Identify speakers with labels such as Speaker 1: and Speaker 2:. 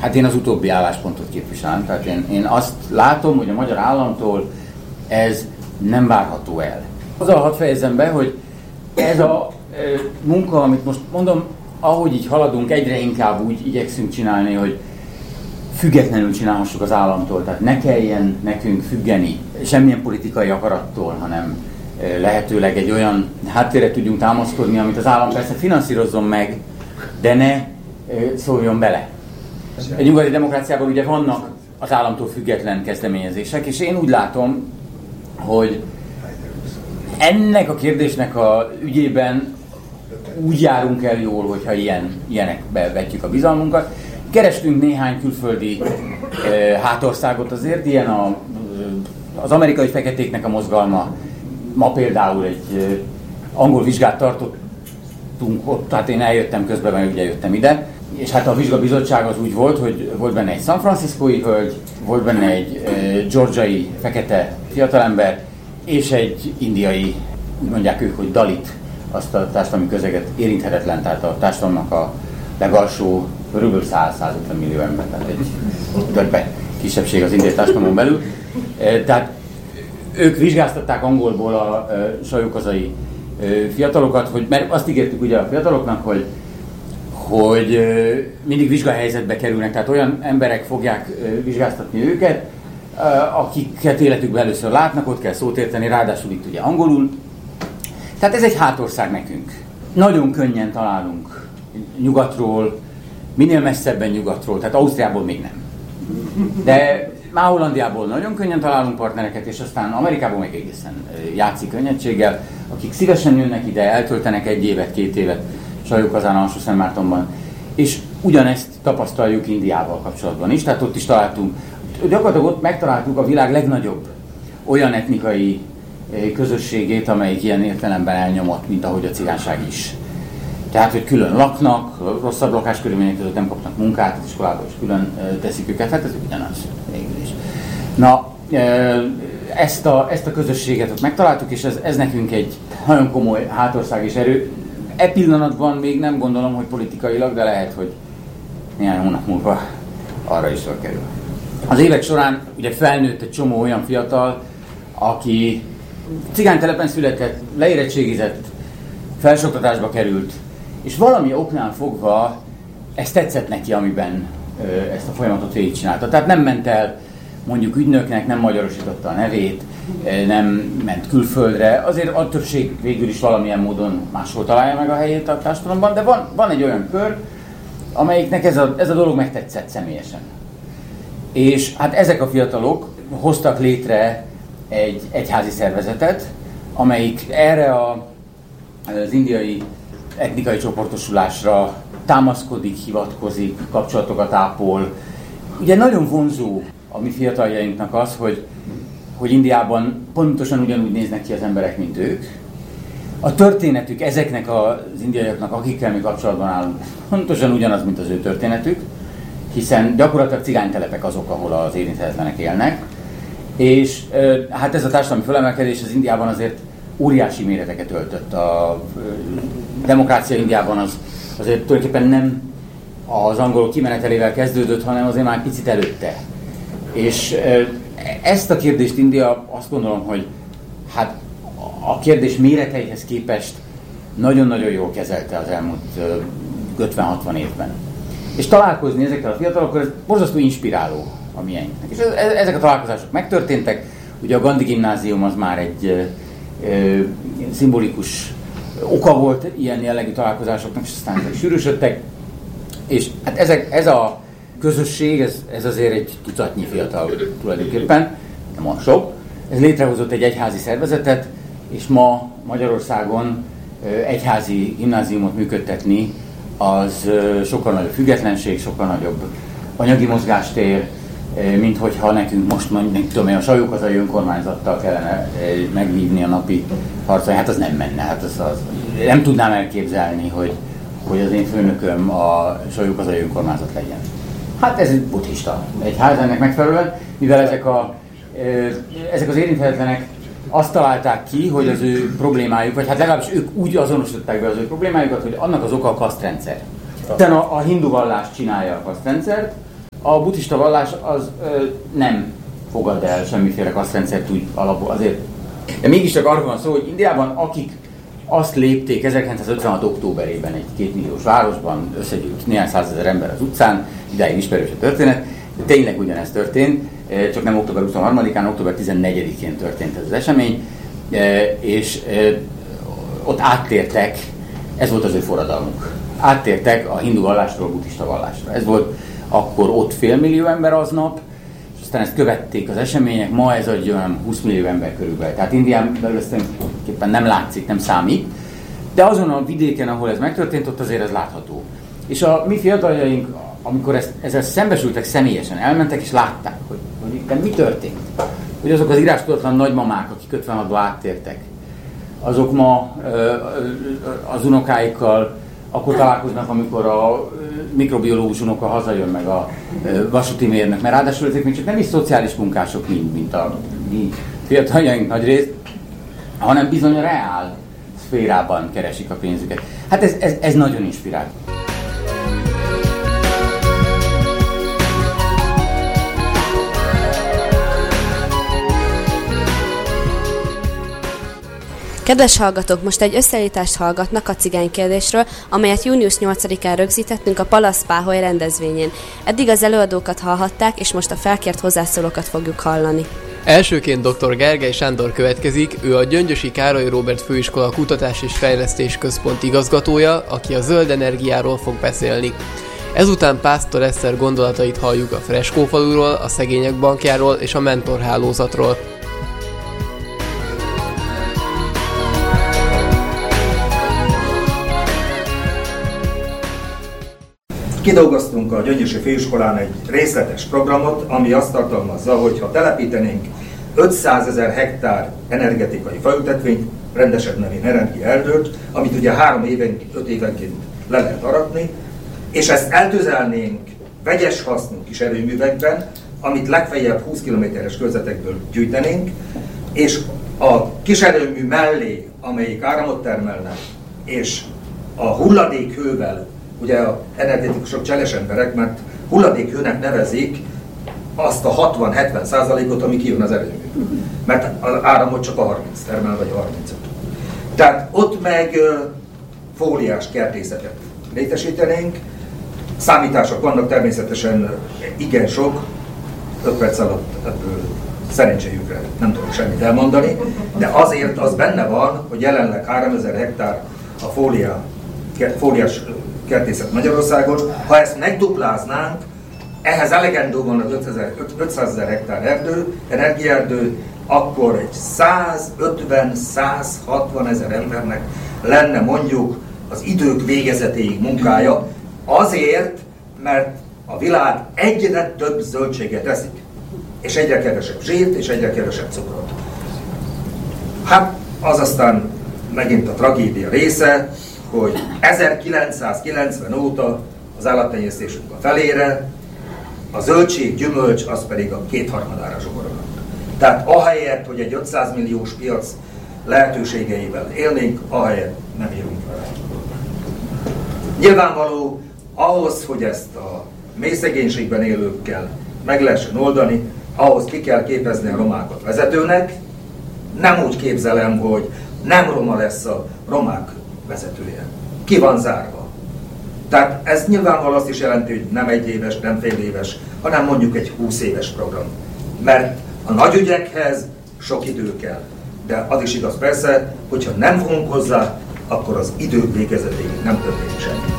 Speaker 1: Hát én az utóbbi álláspontot képviselem, tehát én azt látom, hogy a magyar államtól ez nem várható el. Azzal hadd fejezzem be, hogy ez a munka, amit most mondom, ahogy így haladunk, egyre inkább úgy igyekszünk csinálni, hogy függetlenül csinálhassuk az államtól, tehát ne kelljen nekünk függeni semmilyen politikai akarattól, hanem lehetőleg egy olyan háttérre tudjunk támaszkodni, amit az állam persze finanszírozzon meg, de ne szóljon bele. Egy nyugati demokráciában ugye vannak az államtól független kezdeményezések, és én úgy látom, hogy ennek a kérdésnek a ügyében úgy járunk el jól, hogyha ilyenekbe vetjük a bizalmunkat. Kerestünk néhány külföldi hátországot azért, ilyen az amerikai feketéknek a mozgalma. Ma például egy angol vizsgát tartottunk ott, tehát én eljöttem közben, mert ugye jöttem ide, és hát a vizsgabizottság az úgy volt, hogy volt benne egy San Franciscói hölgy, volt benne egy georgiai fekete fiatalember, és egy indiai, úgy mondják ők, hogy dalit, azt a társadalmi közeget érinthetetlen, tehát a társadalomnak a legalsó körülbelül 100-150 millió ember, tehát egy többe kisebbség az indiai társadalmon belül. Tehát ők vizsgáztatták angolból a sajókazai fiatalokat, mert azt ígértük ugye a fiataloknak, hogy mindig vizsgahelyzetbe kerülnek, tehát olyan emberek fogják vizsgáztatni őket, akiket életükben először látnak, ott kell szót érteni, ráadásul itt ugye angolul. Tehát ez egy hátország nekünk. Nagyon könnyen találunk nyugatról, minél messzebben nyugatról, tehát Ausztriából még nem. De már Hollandiából nagyon könnyen találunk partnereket, és aztán Amerikából még egészen játszik könnyedséggel, akik szívesen jönnek ide, eltöltenek 1 évet, 2 évet Sajókazán, Alsó-Szentmártonban. És ugyanezt tapasztaljuk Indiával kapcsolatban is, tehát ott is találtunk. Gyakorlatilag ott megtaláltuk a világ legnagyobb olyan etnikai közösségét, amelyik ilyen értelemben elnyomott, mint ahogy a cigányság is. Tehát, hogy külön laknak, rosszabb lakáskörülmények között nem kapnak munkát, az iskolában is külön teszik őket, hát ez ugyanaz végül is. Na, ezt a közösséget ott megtaláltuk, és ez nekünk egy nagyon komoly hátország és erő. E pillanatban még nem gondolom, hogy politikailag, de lehet, hogy néhány hónap múlva arra is sor kerül. Az évek során ugye felnőtt egy csomó olyan fiatal, aki cigánytelepen született, leérettségizett, felsőoktatásba került, és valami oknál fogva ez tetszett neki, amiben ezt a folyamatot végigcsinálta. Tehát nem ment el mondjuk ügynöknek, nem magyarosította a nevét, nem ment külföldre, azért a többség végül is valamilyen módon máshol találja meg a helyét a társadalomban, de van egy olyan kör, amelyiknek ez a dolog megtetszett személyesen. És hát ezek a fiatalok hoztak létre egy egyházi szervezetet, amelyik erre az indiai etnikai csoportosulásra támaszkodik, hivatkozik, kapcsolatokat ápol. Ugye nagyon vonzó a mi fiataljainknak az, hogy Indiában pontosan ugyanúgy néznek ki az emberek, mint ők. A történetük ezeknek az indiaiaknak, akikkel mi kapcsolatban állunk, pontosan ugyanaz, mint az ő történetük, hiszen gyakorlatilag cigánytelepek azok, ahol az érinthetetlenek élnek. És hát ez a társadalmi fölemelkedés az Indiában azért óriási méreteket öltött. A demokrácia Indiában azért tulajdonképpen nem az angolok kimenetelével kezdődött, hanem azért már picit előtte. És ezt a kérdést India azt gondolom, hogy hát a kérdés méreteihez képest nagyon-nagyon jól kezelte az elmúlt 50-60 évben. És találkozni ezekkel a fiatalokkal, ez borzasztó inspiráló a mieinknek. És ezek a találkozások megtörténtek, ugye a Gandhi gimnázium az már egy szimbolikus oka volt ilyen jellegű találkozásoknak, és aztán sűrűsödtek. És hát ez a közösség, ez azért egy tucatnyi fiatal tulajdonképpen, nem olyan sok. Ez létrehozott egy egyházi szervezetet, és ma Magyarországon egyházi gimnáziumot működtetni, az sokkal nagyobb függetlenség, sokkal nagyobb anyagi mozgástér, mint hogyha nekünk most mondjuk a Sajókazai önkormányzattal kellene megvívni a napi harcai. Hát az nem menne, hát az nem tudnám elképzelni, hogy az én főnököm a Sajókazai önkormányzat legyen. Hát ez egy buddhista egyház ennek megfelelően, mivel ezek az érinthetetlenek azt találták ki, hogy az ő problémájuk, vagy hát legalábbis ők úgy azonosították be az ő problémájukat, hogy annak az oka a kasztrendszer. Utána a hindu vallás csinálja a kasztrendszert, A buddhista vallás az nem fogad el semmiféle kasztrendszert úgy alapul azért. De mégiscsak arról van szó, hogy Indiában akik azt lépték 1956. októberében egy 2 milliós városban, összegyűlt néhány százezer ember az utcán, idáig ismerős a történet, de tényleg ugyanez történt, csak nem október 23-án, október 14-én történt ez az esemény, és ott áttértek, ez volt az ő forradalmuk, áttértek a hindu vallásról a buddhista vallásra. Ez volt akkor ott 500 000 ember aznap, és aztán ezt követték az események, ma ez adja olyan 20 millió ember körülbelül. Tehát Indián belül ezt tulajdonképpen nem látszik, nem számít, de azon a vidéken, ahol ez megtörtént, ott azért ez látható. És a mi fiataljaink, amikor ezzel szembesültek személyesen, elmentek és látták, hogy itt mi történt. Hogy azok az írástudatlan nagymamák, akik 56-ban áttértek, azok ma az unokáikkal akkor találkoznak, amikor a mikrobiológus unoka hazajön, meg a vasúti mérnök, mert ráadásul ezek még csak nem is szociális munkások, mint a mi fiataljaink nagy részt, hanem bizony a reál szférában keresik a pénzüket. Hát ez nagyon inspirál.
Speaker 2: Kedves hallgatók, most egy összeállítást hallgatnak a cigánykérdésről, amelyet június 8-án rögzítettünk a Palasz Páholy rendezvényén. Eddig az előadókat hallhatták, és most a felkért hozzászólókat fogjuk hallani.
Speaker 3: Elsőként dr. Gergely Sándor következik, ő a Gyöngyösi Károly Róbert Főiskola Kutatás és Fejlesztés Központ igazgatója, aki a zöld energiáról fog beszélni. Ezután Pásztor Eszter gondolatait halljuk a Freskófaluról, a Szegények Bankjáról és a Mentor hálózatról.
Speaker 4: Kidolgoztunk a Gyöngyösi Főiskolán egy részletes programot, ami azt tartalmazza, hogy ha telepítenénk 500 000 hektár energetikai faültetvényt, rendesebb nevén energiaerdőt, amit ugye 5 évenként le lehet aratni, és ezt eltüzelnénk vegyes hasznú kis erőművekben, amit legfeljebb 20 kilométeres körzetekből gyűjtenénk, és a kis erőmű mellé, amelyik áramot termelne, és a hulladékhővel, ugye a energetikusok cseles emberek, mert hulladékhőnek nevezik azt a 60-70%-ot, ami kijön az erőmű. Mert az áramot csak a 30 termel, vagy a 35. Tehát ott meg fóliás kertészetet létesítenénk. Számítások vannak természetesen igen sok, 5 perc alatt ebből szerencséjükre nem tudok semmit elmondani, de azért az benne van, hogy jelenleg 3000 hektár a fóliás kertészet Magyarországon. Ha ezt megdupláznánk, ehhez elegendő van az 500 000 hektár energiaerdő, akkor egy 150-160 000 embernek lenne mondjuk az idők végezetéig munkája, azért, mert a világ egyre több zöldséget eszik, és egyre kevesebb zsírt, és egyre kevesebb cukrot. Hát az aztán megint a tragédia része, hogy 1990 óta az állattenyésztésünk a felére, a zöldség, gyümölcs, az pedig a 2/3-ára zsugorodott. Tehát ahelyett, hogy egy 500 milliós piac lehetőségeivel élnénk, ahelyett nem élünk vele. Nyilvánvaló, ahhoz, hogy ezt a mély szegénységben élőkkel meg lehessen oldani, ahhoz ki kell képezni a romákat vezetőnek. Nem úgy képzelem, hogy nem roma lesz a romák vezetője. Ki van zárva. Tehát ez nyilvánvalóan azt is jelenti, hogy nem 1 éves, nem fél éves, hanem mondjuk egy 20 éves program. Mert a nagy ügyekhez sok idő kell. De az is igaz persze, hogyha nem fogunk hozzá, akkor az idők végezetéig nem történik semmi.